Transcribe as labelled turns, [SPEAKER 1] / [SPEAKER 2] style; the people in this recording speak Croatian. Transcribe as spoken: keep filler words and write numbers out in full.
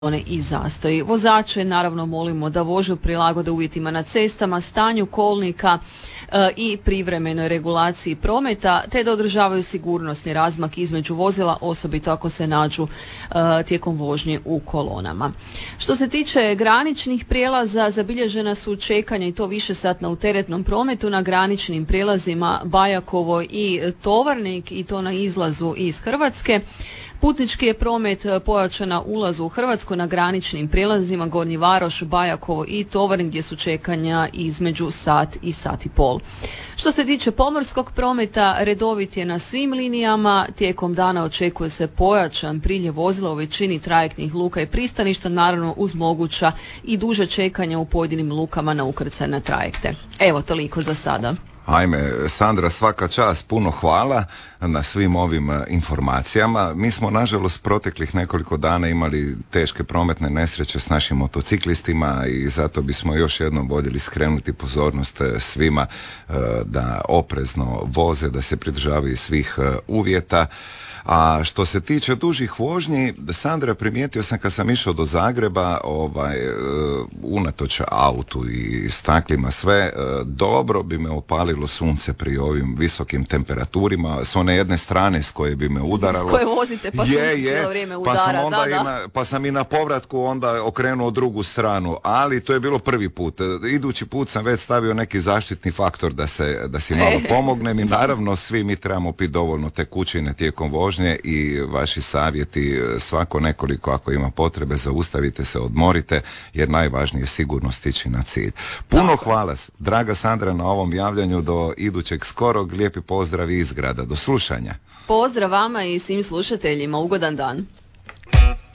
[SPEAKER 1] i zastoji. Vozače naravno molimo da vožnju prilagode uvjetima na cestama, stanju kolnika e, i privremenoj regulaciji prometa, te da održavaju sigurnosni razmak između vozila, osobito ako se nađu e, tijekom vožnje u kolonama. Što se tiče graničnih prijelaza, zabilježena su čekanja i to višesatna u teretnom prometu na graničnim prijelazima Bajakovo i Tovarnik, i to na izlazu iz Hrvatske. Putnički je promet pojačan na ulazu u Hrvatsku na graničnim prijelazima Gornji Varoš, Bajakovo i Tovarnik, gdje su čekanja između sat i sat i pol. Što se tiče pomorskog prometa, redovit je na svim linijama. Tijekom dana očekuje se pojačan priljev vozila u većini trajektnih luka i pristaništa, naravno uz moguća i duže čekanja u pojedinim lukama na ukrcaj na trajekte. Evo, toliko za sada.
[SPEAKER 2] Ajme, Sandra, svaka čast, puno hvala na svim ovim informacijama. Mi smo, nažalost, proteklih nekoliko dana imali teške prometne nesreće s našim motociklistima i zato bismo još jednom voljeli skrenuti pozornost svima da oprezno voze, da se pridržavaju svih uvjeta. A što se tiče dužih vožnji, Sandra, primijetio sam kad sam išao do Zagreba, ovaj, unatoč autu i staklima sve, dobro bi me opalilo sunce pri ovim visokim temperaturima, s one jedne strane s koje bi me udaralo.
[SPEAKER 1] S koje vozite, pa
[SPEAKER 2] je,
[SPEAKER 1] sunce
[SPEAKER 2] je,
[SPEAKER 1] cijelo vrijeme udara.
[SPEAKER 2] Pa sam, onda
[SPEAKER 1] da,
[SPEAKER 2] i
[SPEAKER 1] da.
[SPEAKER 2] Na, pa sam i na povratku onda okrenuo drugu stranu, ali to je bilo prvi put. Idući put sam već stavio neki zaštitni faktor da, se, da si malo pomognem i naravno svi mi trebamo piti dovoljno tekućine tijekom vožnje i vaši savjeti, svako nekoliko ako ima potrebe, zaustavite se, odmorite, jer najvažnije je sigurno stići na cilj. Puno Tako. hvala, draga Sandra, na ovom javljanju. Do idućeg skorog, lijepi pozdrav iz grada, do slušanja.
[SPEAKER 1] Pozdrav vama i svim slušateljima, ugodan dan.